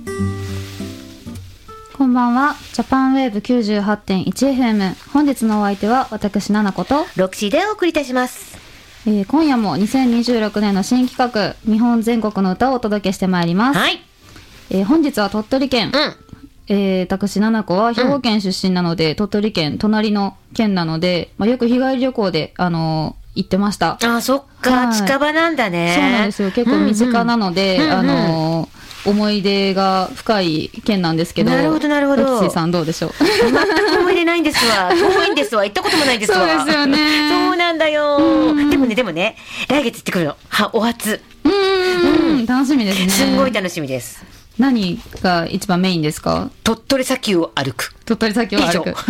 こんばんは。ジャパンウェーブ 98.1FM。 本日のお相手は私ナナコとロクシーでお送りいたします。 今夜も2026年の新企画、日本全国の歌をお届けしてまいります。 はい。 本日は鳥取県、私ナナコは兵庫県出身なので、鳥取県隣の県なので、よく日帰り旅行で行ってました。 あ、そっか、はい、近場なんだね。 そうなんですよ。結構身近なので、思い出が深い県なんですけど。 なるほどなるほど。 ロクシーさんどうでしょう。 全く思い出ないんですわ。遠いんですわ。行ったこともないですわ。 そうですよね。 そうなんだよ。でもね、来月行ってくるの。お初。 楽しみですね。 すんごい楽しみです。 何が一番メインですか？ 鳥取砂丘を歩く。 鳥取砂丘を歩く。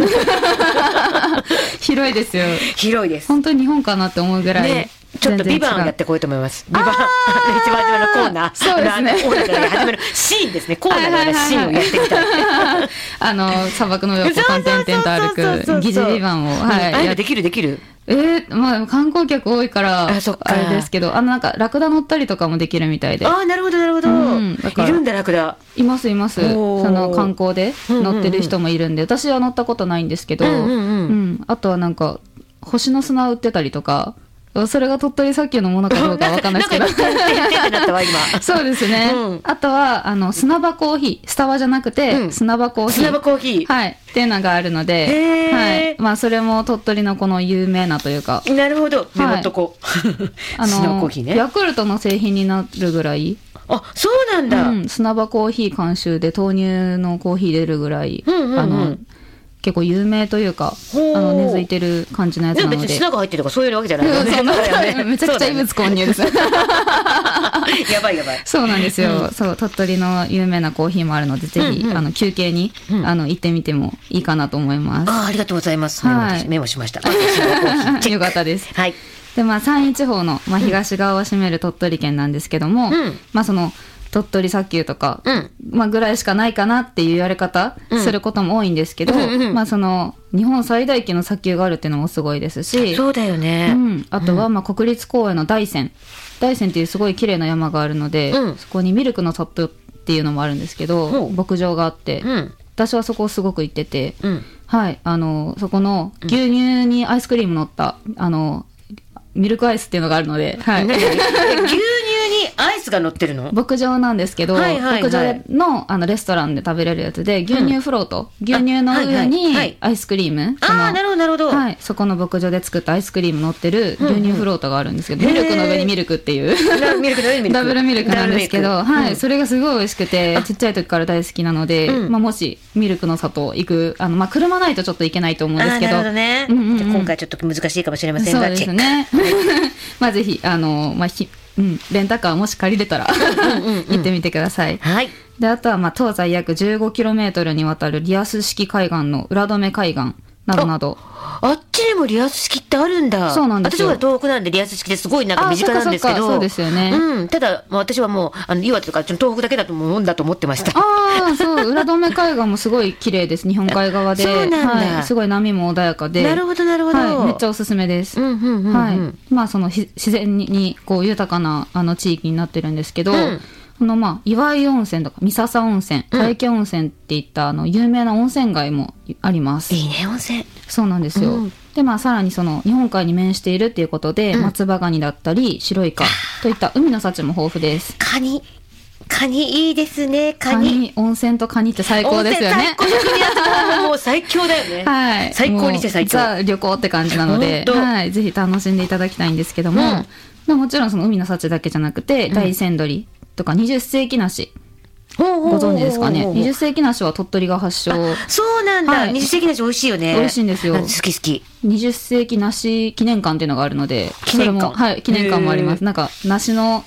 広いですよ。 広いです。 本当に日本かなって思うぐらい。 ね、ちょっとビバンやってこようと思います。ビバン一番初めのコーナー。 そうですね。 コーナーから始めるシーンですね。コーナーからシーンをやってみたい。 砂漠の上を点々と歩く疑似ビバンを。 はい。できる。 観光客多いからあれですけど、なんかラクダ乗ったりとかもできるみたいで。 ああ、なるほど。いるんだラクダ。 います。その観光で乗ってる人もいるんで、私は乗ったことないんですけど、あとはなんか星の砂売ってたりとか。それが鳥取砂丘のものかどうかわかんないですけどそうですね、あとは砂場コーヒー、スタバじゃなくて砂場コーヒー、はい、っていうのがあるので、はい、それも鳥取のこの有名なというか。 なるほど、メモっとこう。砂場コーヒーね。 ヤクルトの製品になるぐらい。 あ、そうなんだ。 砂場コーヒー監修で豆乳のコーヒー出るぐらい、結構有名というか、根付いてる感じのやつなので。 別に砂が入ってるとかそういうわけじゃないよね。 めちゃくちゃ異物混入です。 やばい。 そうなんですよ。そう、鳥取の有名なコーヒーもあるので、ぜひ休憩に行ってみてもいいかなと思います。 ありがとうございます。メモしました。 よかったです。 はい。 で、山陰地方の東側を占める鳥取県なんですけども、その鳥取砂丘とか、ぐらいしかないかなっていう言われ方することも多いんですけど、その日本最大級の砂丘があるっていうのもすごいですし、 そうだよね。 あとは国立公園の大山っていうすごい綺麗な山があるので、そこにミルクの里っていうのもあるんですけど、牧場があって、私はそこをすごく行ってて、はい、そこの牛乳にアイスクリーム乗ったミルクアイスっていうのがあるので、はい、 牛乳にアイスが乗ってるの？ 牧場なんですけど、牧場のレストランで食べれるやつで、牛乳フロート、牛乳の上にアイスクリーム、 なるほど、 はい、そこの牧場で作ったアイスクリーム乗ってる牛乳フロートがあるんですけど、ミルクの上にミルクっていうダブルミルクなんですけど、はい、それがすごい美味しくて、ちっちゃい時から大好きなので、もしミルクの里行く、車ないとちょっと行けないと思うんですけど、 なるほどね。今回ちょっと難しいかもしれませんが、 そうですね。ぜひレンタカーもし借りれたら行ってみてください。 はい。 で、あとは東西約 15km にわたるリアス式海岸の浦留海岸などなど。 あっちにもリアス式ってあるんだ。 そうなんですよ。 私は東北なんでリアス式ですごいなんか身近なんですけど。 そうですよね。 ただ私はもう岩手とか東北だけだと思ってました。 そう、浦留海岸もすごい綺麗です。日本海側で。 そうなんだ。 はい、すごい波も穏やかで。 なるほど。 はい、めっちゃおすすめです。はい。その自然にこう豊かな地域になってるんですけど、岩井温泉とか三笹温泉、海家温泉っていった有名な温泉街もあります。 いいね、温泉。 そうなんですよ。で、さらにその日本海に面しているっていうことで、松葉ガニだったり白イカといった海の幸も豊富です。 カニいいですね。 温泉とカニって最高ですよね。 もう最強だよね。 はい。 最高にして最強。 ザ旅行って感じなので、はい、ぜひ楽しんでいただきたいんですけども、もちろんその海の幸だけじゃなくて、大山鶏とか20世紀梨。ご存知ですかね。20世紀梨は鳥取が発祥。 そうなんだ。20世紀梨美味しいよね。 美味しいんですよ。 好き。 20世紀梨記念館っていうのがあるので、それも、はい、記念館もあります。なんか梨の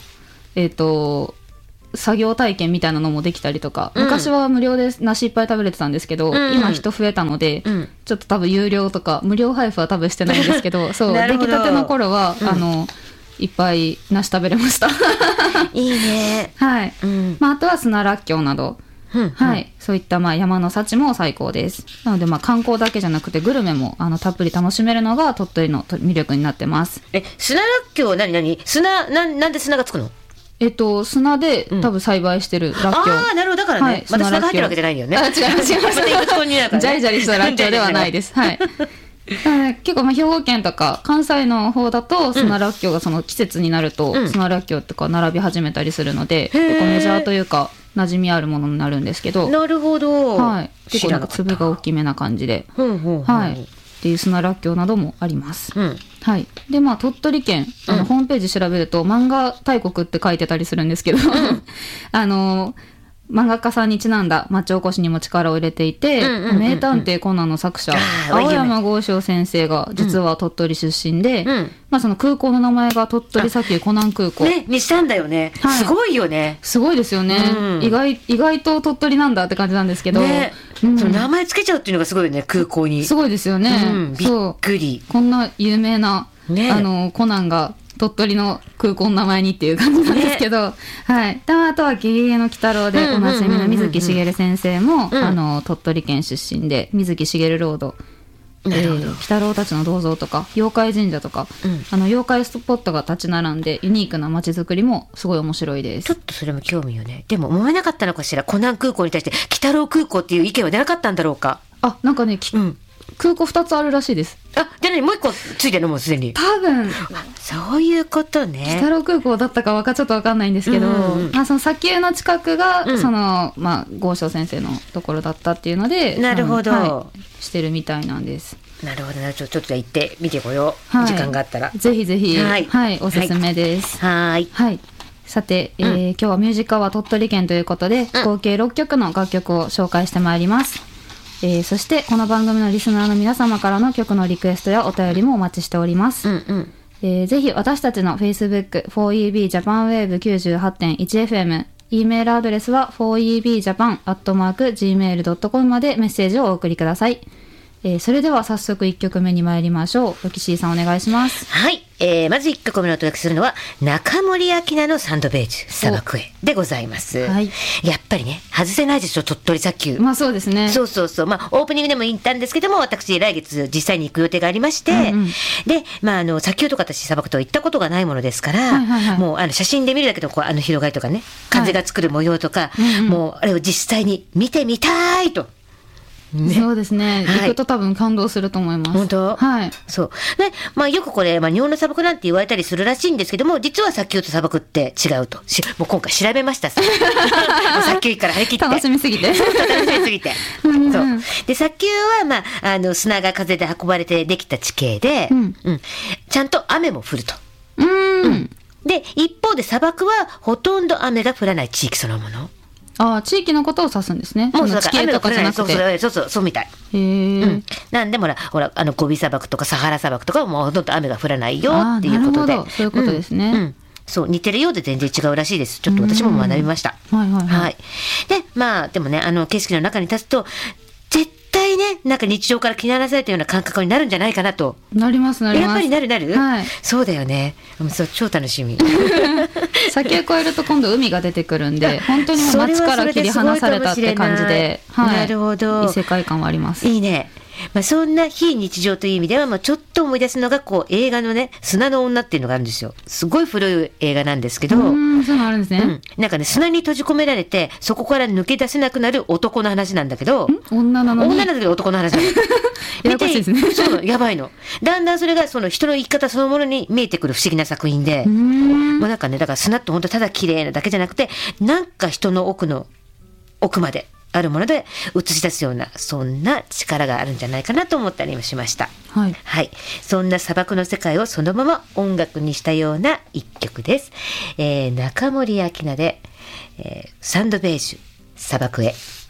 作業体験みたいなのもできたりとか、昔は無料で梨いっぱい食べれてたんですけど、今人増えたので、ちょっと多分有料とか無料配布は多分してないんですけど、そう出来たての頃は、いっぱい梨食べれました。 いいね。 はい。あとは砂らっきょうなど、はい、そういった山の幸も最高です。なので観光だけじゃなくてグルメもたっぷり楽しめるのが鳥取の魅力になってます。 砂らっきょうなんで砂がつくの？ 砂で多分栽培してるらっきょう。 ああ、なるほど。だからね、 はいまた砂が入ってるわけじゃないんだよね。 あ、違います、違います。ジャリジャリしたらっきょうではないです。はい。結構兵庫県とか関西の方だと砂らっきょうがその季節になると砂らっきょうとか並び始めたりするので、結構メジャーというか馴染みあるものになるんですけど。 なるほど。 はい。結構なんか粒が大きめな感じで。はい。っていう砂らっきょうなどもあります。はい。で、鳥取県、ホームページ調べると、漫画大国って書いてたりするんですけど、漫画家さんにちなんだ町おこしにも力を入れていて、名探偵コナンの作者、青山剛昌先生が実は鳥取出身で、その空港の名前が鳥取砂丘コナン空港。 ね、にしたんだよね。すごいよね。 すごいですよね。意外と鳥取なんだって感じなんですけど。 その名前つけちゃうっていうのがすごいよね、空港に。 すごいですよね。 びっくり。 こんな有名な、コナンが、鳥取の空港の名前にっていう感じなんですけど、はい。あとはゲゲゲの鬼太郎でおなじみの水木しげる先生も、鳥取県出身で、水木しげるロード、鬼太郎たちの銅像とか、妖怪神社とか、妖怪スポットが立ち並んで、ユニークな街づくりもすごい面白いです。 ちょっとそれも興味よね。でも思えなかったのかしら、コナン空港に対して、鬼太郎空港っていう意見は出なかったんだろうか。 あ、なんかね、空港2つあるらしいです。 あ、じゃあもう1個ついてるのもうすでに。 多分。 そういうことね。 鬼太郎空港だったかちょっと分かんないんですけど、その砂丘の近くが、剛昌先生のところだったっていうので、 なるほど、 してるみたいなんです。 なるほどな。ちょっと行ってみてこよう。時間があったら。 ぜひぜひ、おすすめです。はい。さて、今日はミュージカは鳥取県ということで、合計6曲の楽曲を紹介してまいります。そしてこの番組のリスナーの皆様からの曲のリクエストやお便りもお待ちしております。ぜひ私たちの Facebook 4EB Japanwave 98.1FM、 E メールアドレスは 4EBJapan@gmail.com までメッセージをお送りください。それでは早速1曲目に参りましょう。ロキシーさんお願いします。 はい、まず1曲目のお届けするのは中森明菜のサンドベージュ砂漠へでございます。やっぱりね外せないでしょ鳥取砂丘。 そうですね。 そう、オープニングでも言ったんですけども、私来月実際に行く予定がありまして、で砂丘とか私砂漠と行ったことがないものですから、もう写真で見るだけで広がりとかね、風が作る模様とか、もうあれを実際に見てみたいと。 そうですね。行くと多分感動すると思います。 本当？ はい。 そう。で、よくこれ、日本の砂漠なんて言われたりするらしいんですけども、実は砂丘と砂漠って違うと。もう今回調べましたさ。砂丘から張り切って。 楽しみすぎて。 楽しみすぎて。そう。で、砂丘は、砂が風で運ばれてできた地形で、ちゃんと雨も降ると。で、一方で砂漠はほとんど雨が降らない地域そのもの。 地域のことを指すんですね。 もう地形とかじゃなくて。 そうみたい。なんでもゴビ砂漠とかサハラ砂漠とかはもうほとんど雨が降らないよっていうことで。 そういうことですね。 そう、似てるようで全然違うらしいです。ちょっと私も学びました。はい。で、でもね、景色の中に立つと、絶対ね、なんか日常から切り離されたような感覚になるんじゃないかなと。 なります。 やっぱりなる、そうだよね。そう、超楽しみ。 砂丘越えると今度海が出てくるんで、本当にもう街から切り離されたって感じで、 なるほど。 いい世界観はあります。 いいね。そんな非日常という意味では、ちょっと思い出すのが映画のね、砂の女っていうのがあるんですよ。すごい古い映画なんですけど、 そういうのあるんですね。 なんかね、砂に閉じ込められてそこから抜け出せなくなる男の話なんだけど、 女なんだけど男の話なんだやばいですね。 そうやばいの。だんだんそれがその人の生き方そのものに見えてくる不思議な作品で、もうなんかね、だから砂って本当ただ綺麗なだけじゃなくて、なんか人の奥まであるもので映し出すような、そんな力があるんじゃないかなと思ったりもしました。はい。そんな砂漠の世界をそのまま音楽にしたような一曲です。中森明菜で、サンドベージュ砂漠へ。